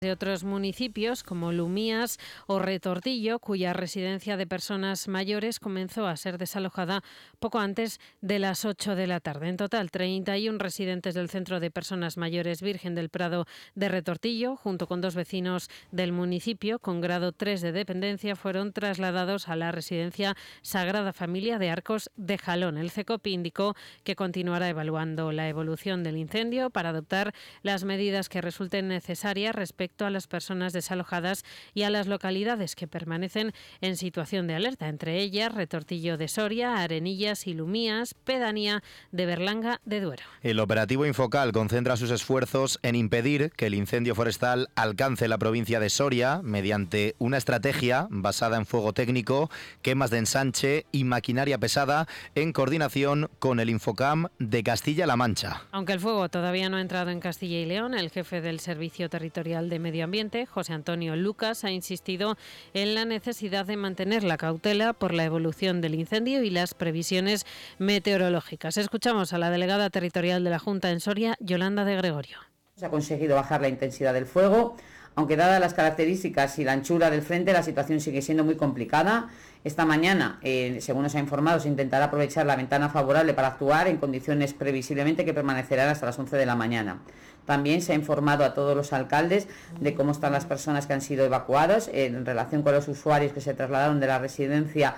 de otros municipios como Lumías o Retortillo, cuya residencia de personas mayores comenzó a ser desalojada poco antes de las 8 de la tarde. En total, 31 residentes del Centro de Personas Mayores Virgen del Prado de Retortillo, junto con 2 vecinos del municipio con grado 3 de dependencia, fueron trasladados a la residencia Sagrada Familia de Arcos de Jalón. El CECOPI indicó que continuará evaluando la evolución del incendio para adoptar las medidas que resulten necesarias respecto a las personas desalojadas y a las localidades que permanecen en situación de alerta, entre ellas Retortillo de Soria, Arenillas y Lumías, pedanía de Berlanga de Duero. El operativo Infocal concentra sus esfuerzos en impedir que el incendio forestal alcance la provincia de Soria mediante una estrategia basada en fuego técnico, quemas de ensanche y maquinaria pesada en coordinación con el Infocam de Castilla-La Mancha. Aunque el fuego todavía no ha entrado en Castilla y León, el jefe del Servicio Territorial de Medio Ambiente, José Antonio Lucas, ha insistido en la necesidad de mantener la cautela por la evolución del incendio y las previsiones meteorológicas. Escuchamos a la delegada territorial de la Junta en Soria, Yolanda de Gregorio. Se ha conseguido bajar la intensidad del fuego, aunque dadas las características y la anchura del frente, la situación sigue siendo muy complicada. Esta mañana, según nos ha informado, se intentará aprovechar la ventana favorable para actuar en condiciones previsiblemente que permanecerán hasta las 11 de la mañana. También se ha informado a todos los alcaldes de cómo están las personas que han sido evacuadas en relación con los usuarios que se trasladaron de la residencia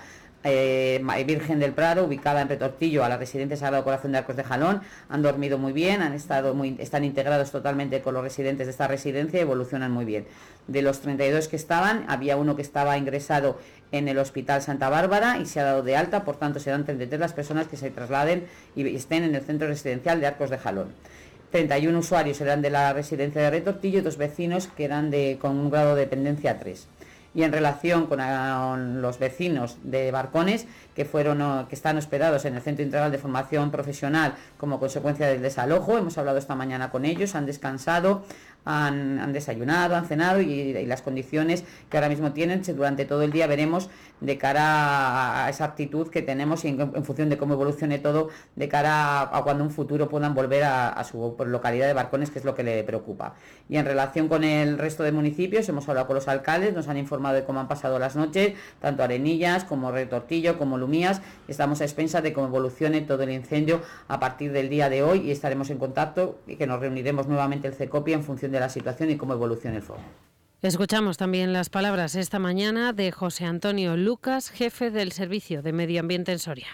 Virgen del Prado, ubicada en Retortillo, a la residencia Sagrado Corazón de Arcos de Jalón. Han dormido muy bien, están integrados totalmente con los residentes de esta residencia y evolucionan muy bien. De los 32 que estaban, había uno que estaba ingresado en el Hospital Santa Bárbara y se ha dado de alta, por tanto serán 33 las personas que se trasladen y estén en el centro residencial de Arcos de Jalón. 31 usuarios eran de la residencia de Retortillo y 2 vecinos que eran con un grado de dependencia 3. Y en relación con los vecinos de Barcones que están hospedados en el Centro Integral de Formación Profesional como consecuencia del desalojo, hemos hablado esta mañana con ellos, han descansado, han desayunado, han cenado y las condiciones que ahora mismo tienen, durante todo el día veremos de cara a esa actitud que tenemos y en función de cómo evolucione todo, de cara a cuando en un futuro puedan volver a su localidad de Barcones, que es lo que le preocupa. Y en relación con el resto de municipios, hemos hablado con los alcaldes, nos han informado de cómo han pasado las noches, tanto Arenillas como Retortillo como Lumías. Estamos a expensas de cómo evolucione todo el incendio a partir del día de hoy y estaremos en contacto y que nos reuniremos nuevamente el CECOPI en función de la situación y cómo evolucione el fuego. Escuchamos también las palabras esta mañana de José Antonio Lucas, jefe del Servicio de Medio Ambiente en Soria.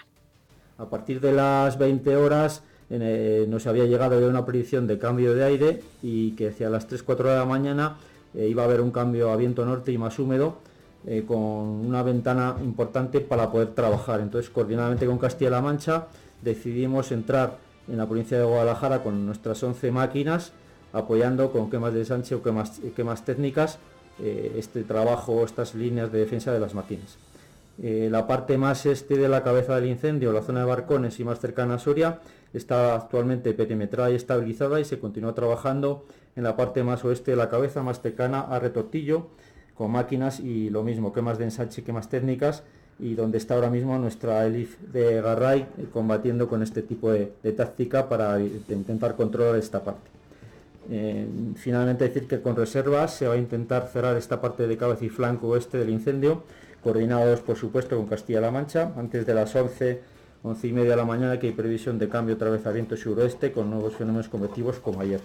A partir de las 20 horas nos había llegado ya una predicción de cambio de aire y que hacia las 3-4 de la mañana iba a haber un cambio a viento norte y más húmedo, con una ventana importante para poder trabajar. Entonces, coordinadamente con Castilla-La Mancha, decidimos entrar en la provincia de Guadalajara con nuestras 11 máquinas, apoyando con quemas de ensanche o quemas técnicas este trabajo, estas líneas de defensa de las máquinas. La parte más este de la cabeza del incendio, la zona de Barcones y más cercana a Soria, está actualmente perimetrada y estabilizada y se continúa trabajando en la parte más oeste de la cabeza, más cercana a Retortillo, con máquinas y lo mismo, quemas de ensanche y quemas técnicas, y donde está ahora mismo nuestra ELIF de Garray combatiendo con este tipo de táctica para intentar controlar esta parte. Finalmente decir que con reservas se va a intentar cerrar esta parte de cabeza y flanco oeste del incendio, coordinados por supuesto con Castilla-La Mancha, antes de las 11 y media de la mañana, que hay previsión de cambio otra vez a viento suroeste con nuevos fenómenos convectivos como ayer.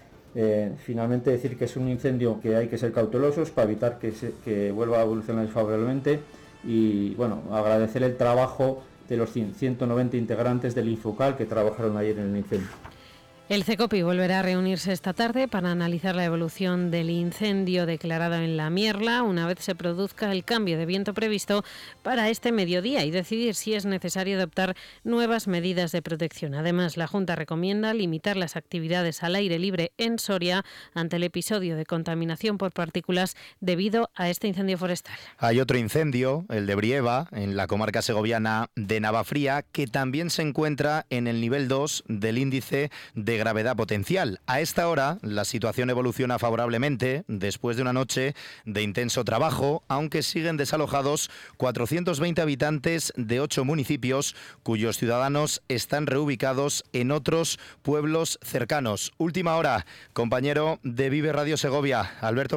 Finalmente decir que es un incendio que hay que ser cautelosos para evitar que vuelva a evolucionar desfavorablemente y bueno, agradecer el trabajo de los 190 integrantes del Infocal que trabajaron ayer en el incendio. El CECOPI volverá a reunirse esta tarde para analizar la evolución del incendio declarado en La Mierla una vez se produzca el cambio de viento previsto para este mediodía y decidir si es necesario adoptar nuevas medidas de protección. Además, la Junta recomienda limitar las actividades al aire libre en Soria ante el episodio de contaminación por partículas debido a este incendio forestal. Hay otro incendio, el de Brieva, en la comarca segoviana de Navafría, que también se encuentra en el nivel 2 del índice de gravedad potencial. A esta hora la situación evoluciona favorablemente después de una noche de intenso trabajo, aunque siguen desalojados 420 habitantes de 8 municipios cuyos ciudadanos están reubicados en otros pueblos cercanos. Última hora, compañero de Vive Radio Segovia, Alberto